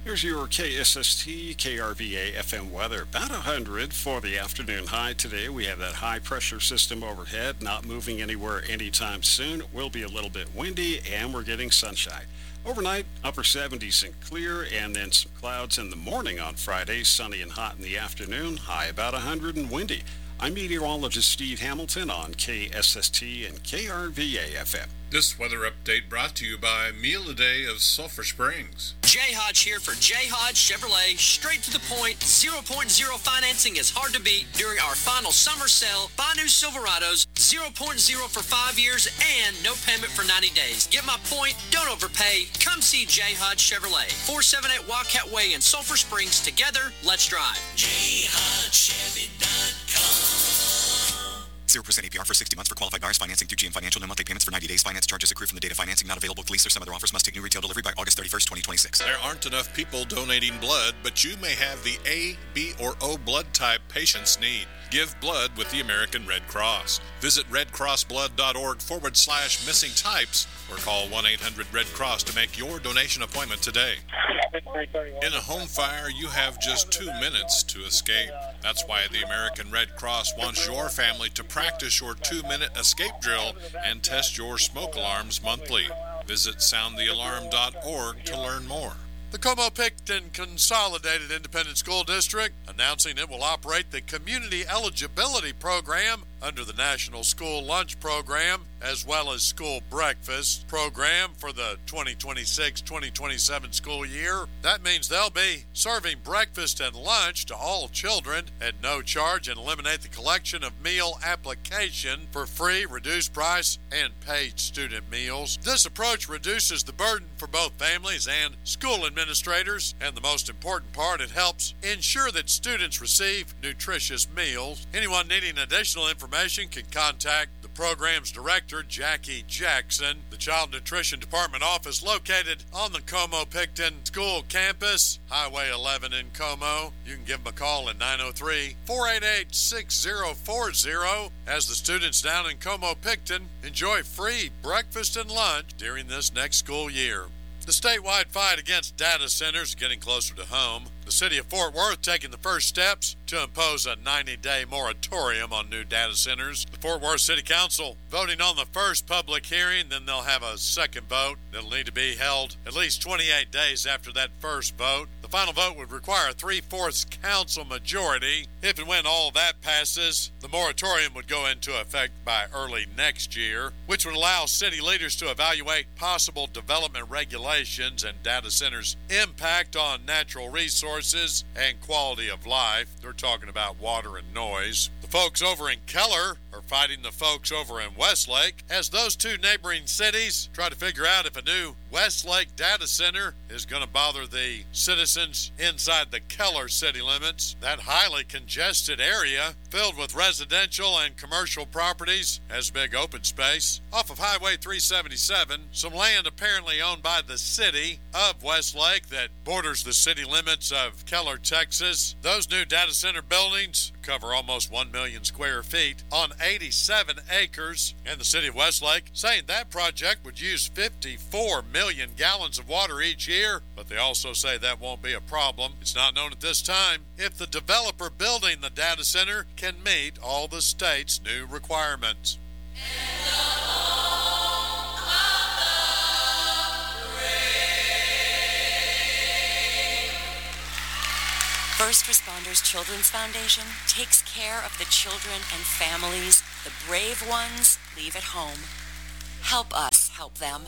Here's your KSST KRVA FM weather. About 100 for the afternoon high today. We have that high pressure system overhead, not moving anywhere anytime soon. It will be a little bit windy, and we're getting sunshine. Overnight, upper 70s and clear, and then some clouds in the morning on Friday, sunny and hot in the afternoon, high about 100 and windy. I'm meteorologist Steve Hamilton on KSST and KRVA FM. This weather update brought to you by Meal a Day of Sulphur Springs. Jay Hodge here for Jay Hodge Chevrolet. Straight to the point, 0.0 financing is hard to beat during our final summer sale. Buy new Silverados, 0.0 for 5 years and no payment for 90 days. Get my point, don't overpay. Come see Jay Hodge Chevrolet, 478 Wildcat Way in Sulphur Springs. Together, let's drive. JayHodgeChevy.com 0% APR for 60 months for qualified buyers. Financing through GM Financial. No monthly payments for 90 days. Finance charges accrue from the date of financing. Not available with lease or some other offers. Must take new retail delivery by August 31st, 2026. There aren't enough people donating blood, but you may have the A, B, or O blood type patients need. Give blood with the American Red Cross. Visit redcrossblood.org/missing types or call 1-800-RED-CROSS to make your donation appointment today. In a home fire, you have just 2 minutes to escape. That's why the American Red Cross wants your family to practice your 2-minute escape drill and test your smoke alarms monthly. Visit soundthealarm.org to learn more. The Como-Picton Consolidated Independent School District announcing it will operate the Community Eligibility Program under the National School Lunch Program, as well as School Breakfast Program for the 2026-2027 school year. That means they'll be serving breakfast and lunch to all children at no charge and eliminate the collection of meal application for free, reduced price, and paid student meals. This approach reduces the burden for both families and school administrators, and the most important part, it helps ensure that students receive nutritious meals. Anyone needing additional information can contact the program's director, Jackie Jackson. The Child Nutrition Department office located on the Como-Picton School campus, Highway 11 in Como. You can give them a call at 903-488-6040 as the students down in Como-Picton enjoy free breakfast and lunch during this next school year. The statewide fight against data centers is getting closer to home. The city of Fort Worth taking the first steps to impose a 90-day moratorium on new data centers. The Fort Worth City Council voting on the first public hearing, then they'll have a second vote that'll need to be held at least 28 days after that first vote. The final vote would require a 3/4 council majority. If and when all that passes, the moratorium would go into effect by early next year, which would allow city leaders to evaluate possible development regulations and data centers' impact on natural resources and quality of life. They're talking about water and noise. The folks over in Keller are fighting the folks over in Westlake as those two neighboring cities try to figure out if a new Westlake data center is going to bother the citizens inside the Keller city limits. That highly congested area filled with residential and commercial properties has big open space. Off of Highway 377, some land apparently owned by the city of Westlake that borders the city limits of Keller, Texas. Those new data center buildings cover almost 1 million square feet on 87 acres, and the city of Westlake saying that project would use 54 million gallons of water each year, but they also say that won't be a problem. It's not known at this time if the developer building the data center can meet all the state's new requirements. First Responders Children's Foundation takes care of the children and families the brave ones leave at home. Help us help them.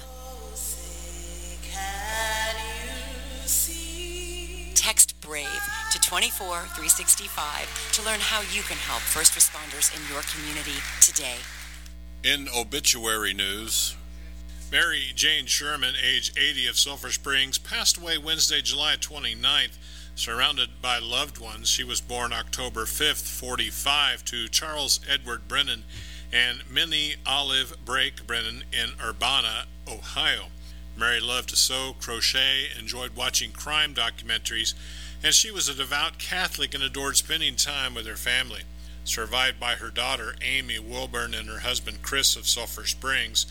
Text BRAVE to 24365 to learn how you can help first responders in your community today. In obituary news, Mary Jane Sherman, age 80 of Sulphur Springs, passed away Wednesday, July 29th. Surrounded by loved ones, she was born October 5th, 45, to Charles Edward Brennan and Minnie Olive Brake Brennan in Urbana, Ohio. Mary loved to sew, crochet, enjoyed watching crime documentaries, and she was a devout Catholic and adored spending time with her family. Survived by her daughter, Amy Wilburn, and her husband, Chris of Sulphur Springs.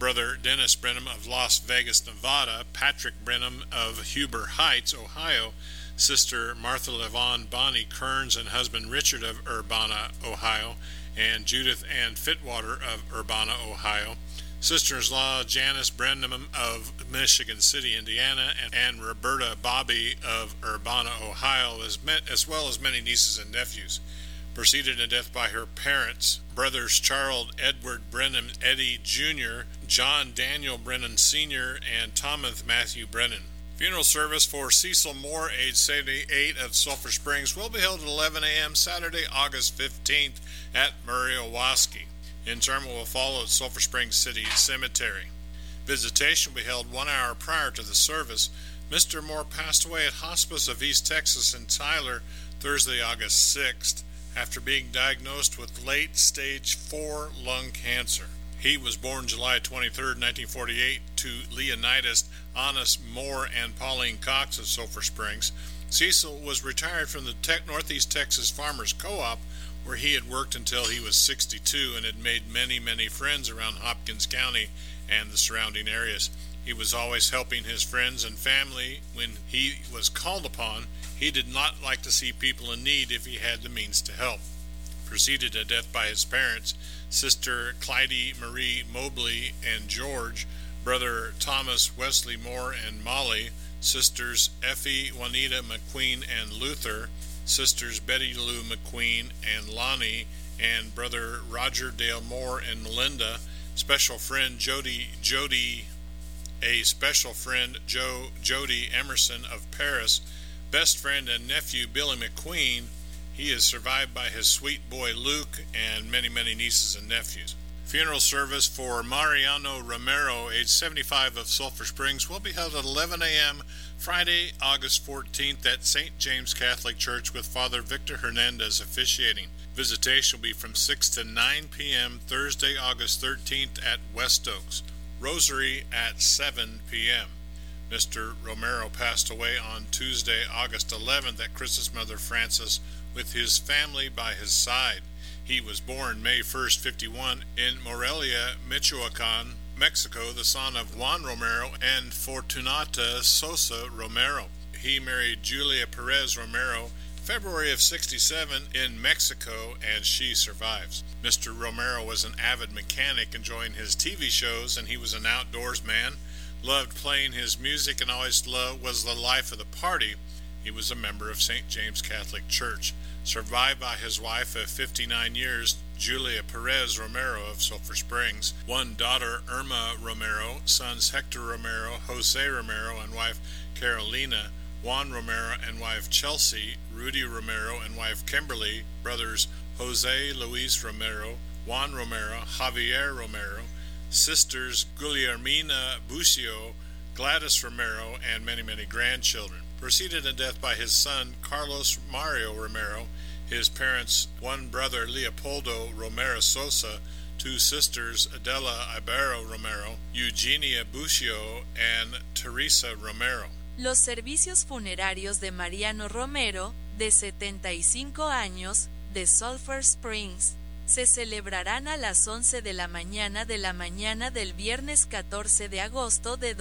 Brother Dennis Brenham of Las Vegas, Nevada, Patrick Brenham of Huber Heights, Ohio, Sister Martha Levon Bonnie Kearns and husband Richard of Urbana, Ohio, and Judith Ann Fitwater of Urbana, Ohio, Sister-in-law Janice Brenham of Michigan City, Indiana, and Roberta Bobby of Urbana, Ohio, as well as many nieces and nephews. Preceded in death by her parents, brothers Charles Edward Brennan Eddy Jr., John Daniel Brennan Sr., and Thomas Matthew Brennan. Funeral service for Cecil Moore, age 78, of Sulphur Springs, will be held at 11 a.m. Saturday, August 15th at Murray Owaski. Interment will follow at Sulphur Springs City Cemetery. Visitation will be held 1 hour prior to the service. Mr. Moore passed away at Hospice of East Texas in Tyler Thursday, August 6th, after being diagnosed with late-stage 4 lung cancer. He was born July 23, 1948, to Leonidas Honest Moore and Pauline Cox of Sulphur Springs. Cecil was retired from the Northeast Texas Farmers Co-op, where he had worked until he was 62 and had made many, many friends around Hopkins County and the surrounding areas. He was always helping his friends and family when he was called upon. He did not like to see people in need if he had the means to help. Preceded to death by his parents, Sister Clyde Marie Mobley and George, Brother Thomas Wesley Moore and Molly, Sisters Effie Juanita McQueen and Luther, Sisters Betty Lou McQueen and Lonnie, and Brother Roger Dale Moore and Melinda, special friend Jody, a special friend Jody Emerson of Paris, best friend and nephew Billy McQueen. He is survived by his sweet boy Luke and many, many nieces and nephews. Funeral service for Mariano Romero, age 75, of Sulphur Springs, will be held at 11 a.m. Friday, August 14th at St. James Catholic Church with Father Victor Hernandez officiating. Visitation will be from 6 to 9 p.m. Thursday, August 13th at West Oaks. Rosary at 7 p.m. Mr. Romero passed away on Tuesday, August 11th at Chris's mother Frances with his family by his side. He was born May 1st, 51 in Morelia, Michoacan, Mexico, the son of Juan Romero and Fortunata Sosa Romero. He married Julia Perez Romero February of 67 in Mexico, and she survives. Mr. Romero was an avid mechanic, enjoying his TV shows, and he was an outdoors man, loved playing his music, and always was the life of the party. He was a member of St. James Catholic Church. Survived by his wife of 59 years, Julia Perez Romero of Sulphur Springs, one daughter, Irma Romero, sons Hector Romero, Jose Romero, and wife Carolina, Juan Romero and wife Chelsea, Rudy Romero and wife Kimberly, brothers Jose Luis Romero, Juan Romero, Javier Romero, sisters Guillermina Bucio, Gladys Romero, and many, many grandchildren. Preceded in death by his son Carlos Mario Romero, his parents, one brother Leopoldo Romero Sosa, two sisters Adela Ibero Romero, Eugenia Bucio, and Teresa Romero. Los servicios funerarios de Mariano Romero, de 75 años, de Sulphur Springs, se celebrarán a las 11 de la mañana del viernes 14 de agosto de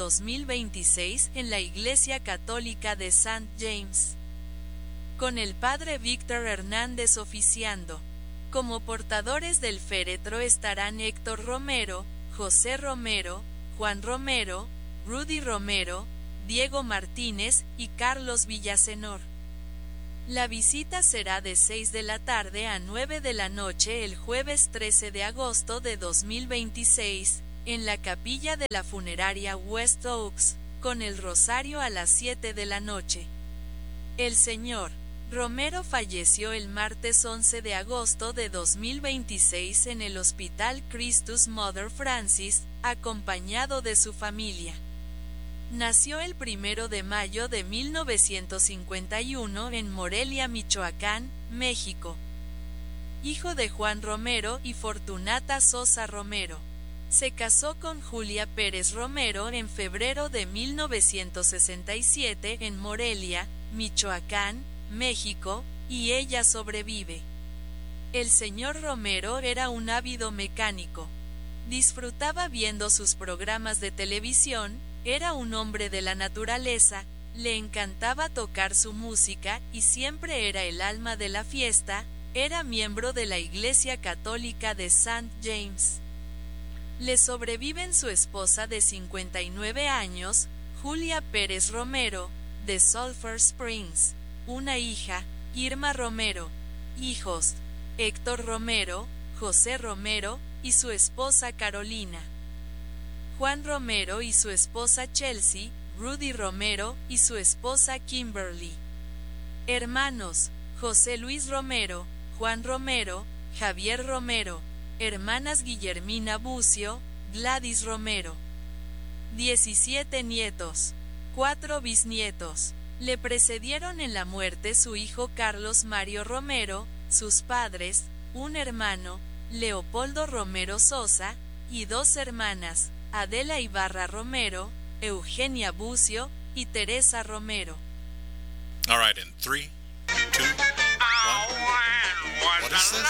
2026 en la Iglesia Católica de St. James, con el Padre Víctor Hernández oficiando. Como portadores del féretro estarán Héctor Romero, José Romero, Juan Romero, Rudy Romero, Diego Martínez y Carlos Villasenor. La visita será de 6 de la tarde a 9 de la noche el jueves 13 de agosto de 2026, en la capilla de la funeraria West Oaks, con el rosario a las 7 de la noche. El señor Romero falleció el martes 11 de agosto de 2026 en el Hospital Christus Mother Francis, acompañado de su familia. Nació el 1 de mayo de 1951 en Morelia, Michoacán, México. Hijo de Juan Romero y Fortunata Sosa Romero. Se casó con Julia Pérez Romero en febrero de 1967 en Morelia, Michoacán, México, y ella sobrevive. El señor Romero era un ávido mecánico. Disfrutaba viendo sus programas de televisión, era un hombre de la naturaleza, le encantaba tocar su música y siempre era el alma de la fiesta, era miembro de la Iglesia Católica de St. James. Le sobreviven su esposa de 59 años, Julia Pérez Romero, de Sulphur Springs, una hija, Irma Romero, hijos, Héctor Romero, José Romero, y su esposa Carolina. Juan Romero y su esposa Chelsea, Rudy Romero y su esposa Kimberly. Hermanos, José Luis Romero, Juan Romero, Javier Romero. Hermanas Guillermina Bucio, Gladys Romero. 17 nietos. 4 bisnietos. Le precedieron en la muerte su hijo Carlos Mario Romero, sus padres, un hermano, Leopoldo Romero Sosa, y 2 hermanas, Adela Ibarra Romero, Eugenia Bucio y Teresa Romero. All right, in 3, 2, 1. What is this?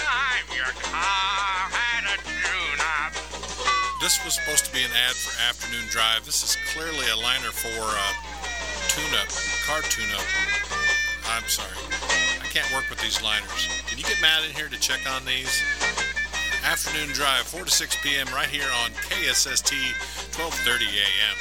This was supposed to be an ad for Afternoon Drive. This is clearly a liner for tune-up, car tune-up. I'm sorry. I can't work with these liners. Can you get Matt in here to check on these? Afternoon Drive, 4 to 6 p.m. right here on KSST, 1230 a.m.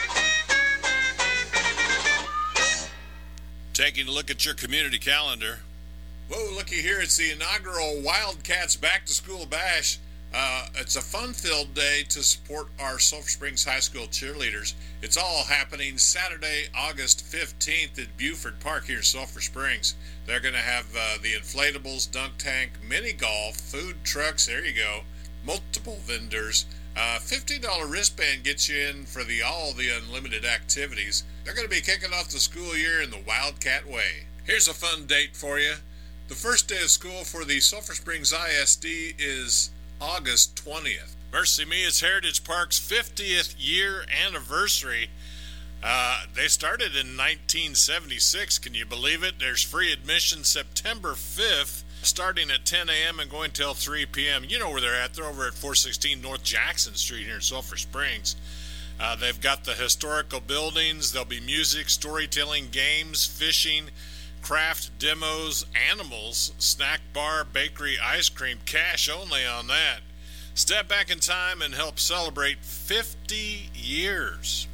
Taking a look at your community calendar. Whoa, looky here. It's the inaugural Wildcats Back to School Bash. It's a fun-filled day to support our Sulphur Springs High School cheerleaders. It's all happening Saturday, August 15th at Buford Park here in Sulphur Springs. They're going to have the inflatables, dunk tank, mini golf, food trucks, there you go, multiple vendors. $50 wristband gets you in for all the unlimited activities. They're going to be kicking off the school year in the Wildcat way. Here's a fun date for you. The first day of school for the Sulphur Springs ISD is August 20th. Mercy me, it's Heritage Park's 50th year anniversary. They started in 1976. Can you believe it? There's free admission September 5th, starting at 10 a.m. and going till 3 p.m. You know where they're at. They're over at 416 North Jackson Street here in Sulphur Springs. They've got the historical buildings. There'll be music, storytelling, games, fishing, craft demos, animals, snack bar, bakery, ice cream, cash only on that. Step back in time and help celebrate 50 years.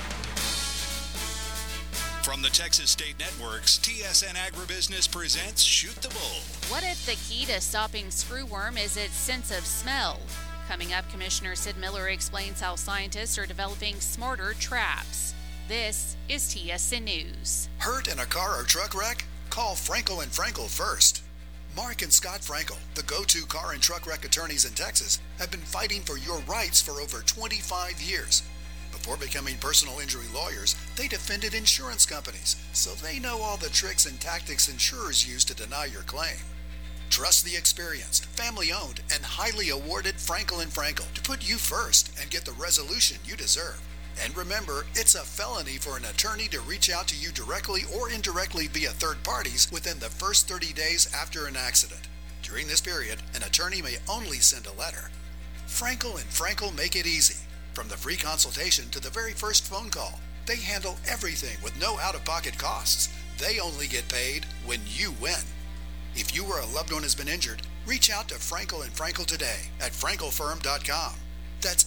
From the Texas State Networks, TSN Agribusiness presents Shoot the Bull. What if the key to stopping screwworm is its sense of smell? Coming up, Commissioner Sid Miller explains how scientists are developing smarter traps. This is TSN News. Hurt in a car or truck wreck? Call Frankel & Frankel first. Mark and Scott Frankel, the go-to car and truck wreck attorneys in Texas, have been fighting for your rights for over 25 years. Before becoming personal injury lawyers, they defended insurance companies, so they know all the tricks and tactics insurers use to deny your claim. Trust the experienced, family-owned, and highly awarded Frankel & Frankel to put you first and get the resolution you deserve. And remember, it's a felony for an attorney to reach out to you directly or indirectly via third parties within the first 30 days after an accident. During this period, an attorney may only send a letter. Frankel & Frankel make it easy. From the free consultation to the very first phone call, they handle everything with no out-of-pocket costs. They only get paid when you win. If you or a loved one has been injured, reach out to Frankel & Frankel today at frankelfirm.com. That's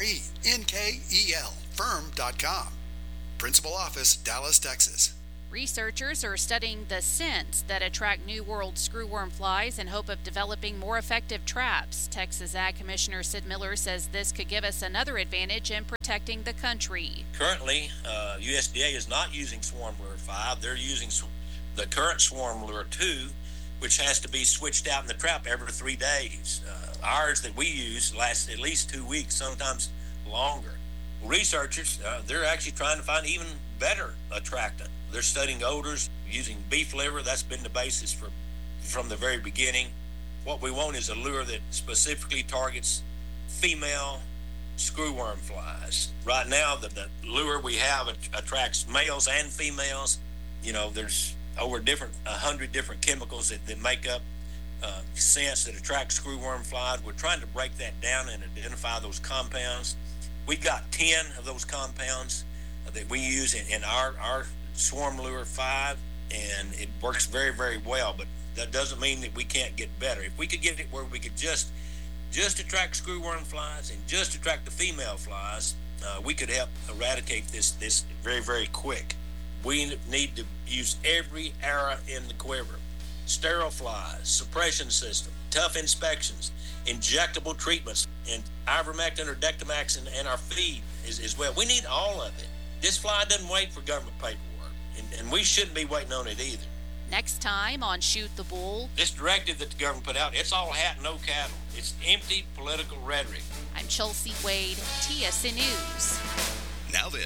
F-R-E-N-K-E-L, firm.com. Principal office, Dallas, Texas. Researchers are studying the scents that attract New World screwworm flies in hope of developing more effective traps. Texas Ag Commissioner Sid Miller says this could give us another advantage in protecting the country. Currently, USDA is not using Swarm Lure 5. They're using the current Swarm Lure 2, which has to be switched out in the trap every 3 days. Ours that we use lasts at least 2 weeks, sometimes longer. Researchers, they're actually trying to find even better attractant. They're studying odors using beef liver. That's been the basis from the very beginning. What we want is a lure that specifically targets female screwworm flies. Right now, the lure we have attracts males and females. You know, there's over 100 different chemicals that make up scents that attract screwworm flies. We're trying to break that down and identify those compounds. We've got 10 of those compounds that we use in our Swarm Lure 5, and it works very, very well, but that doesn't mean that we can't get better. If we could get it where we could just attract screwworm flies and just attract the female flies, we could help eradicate this very, very quick. We need to use every arrow in the quiver. Sterile flies, suppression system, tough inspections, injectable treatments, and ivermectin or Dectomax and our feed as well. We need all of it. This fly doesn't wait for government paperwork, and we shouldn't be waiting on it either. Next time on Shoot the Bull. This directive that the government put out, it's all hat, no cattle. It's empty political rhetoric. I'm Chelsea Wade, TSN News. Now this.